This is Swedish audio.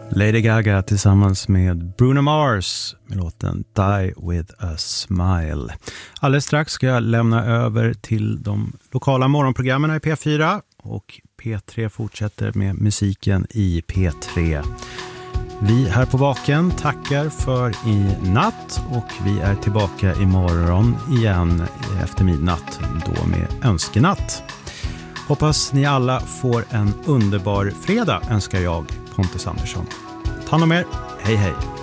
Lady Gaga tillsammans med Bruno Mars med låten Die With A Smile. Alldeles strax ska jag lämna över till de lokala morgonprogrammen i P4 och P3 fortsätter med musiken i P3. Vi här på Vaken tackar för i natt och vi är tillbaka imorgon igen efter midnatt, då med önskenatt. Hoppas ni alla får en underbar fredag, önskar jag, Pontus Andersson. Ta hand om er, hej hej!